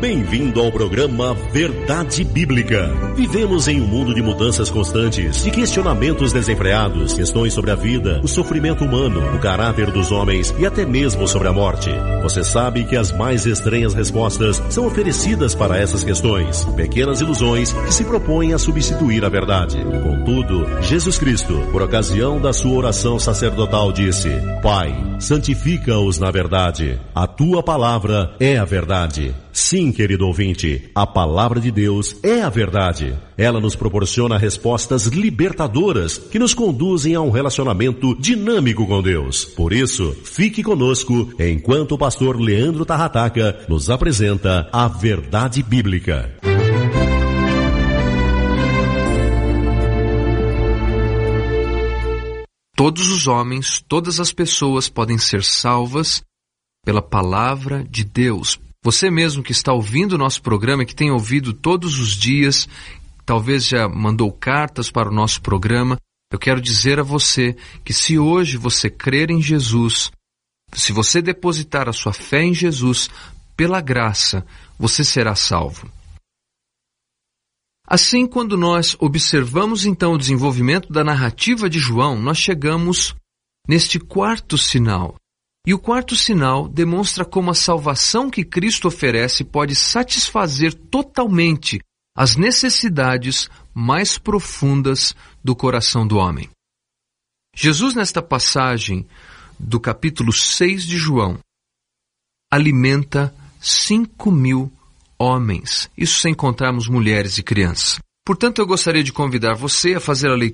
Bem-vindo ao programa Verdade Bíblica. Vivemos em um mundo de mudanças constantes, de questionamentos desenfreados, questões sobre a vida, o sofrimento humano, o caráter dos homens e até mesmo sobre a morte. Você sabe que as mais estranhas respostas são oferecidas para essas questões, pequenas ilusões que se propõem a substituir a verdade. Contudo, Jesus Cristo, por ocasião da sua oração sacerdotal, disse: Pai, santifica-os na verdade. A tua palavra é a verdade. Sim, querido ouvinte, a palavra de Deus é a verdade. Ela nos proporciona respostas libertadoras que nos conduzem a um relacionamento dinâmico com Deus. Por isso, fique conosco enquanto o pastor Leandro Tarrataca nos apresenta a Verdade Bíblica. Todos os homens, todas as pessoas podem ser salvas pela palavra de Deus. Você mesmo que está ouvindo o nosso programa, que tem ouvido todos os dias, talvez já mandou cartas para o nosso programa, eu quero dizer a você que se hoje você crer em Jesus, se você depositar a sua fé em Jesus, pela graça, você será salvo. Assim, quando nós observamos então o desenvolvimento da narrativa de João, nós chegamos neste quarto sinal. E o quarto sinal demonstra como a salvação que Cristo oferece pode satisfazer totalmente as necessidades mais profundas do coração do homem. Jesus, nesta passagem do capítulo 6 de João, alimenta 5.000 homens, isso sem contarmos mulheres e crianças. Portanto, eu gostaria de convidar você a fazer a leitura